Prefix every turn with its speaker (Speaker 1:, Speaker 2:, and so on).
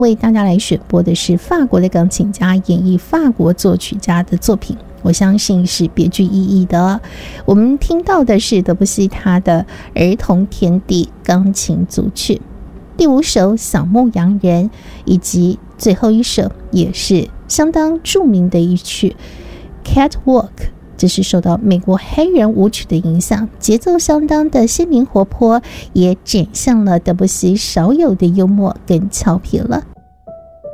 Speaker 1: 为大家来选播的是法国的钢琴家演绎法国作曲家的作品，我相信是别具意义的。我们听到的是德布西他的儿童天地钢琴组曲第5首小牧羊人，以及最后一首也是相当著名的一曲 Catwalk， 这是受到美国黑人舞曲的影响，节奏相当的鲜明活泼，也展现了德布西少有的幽默跟俏皮了。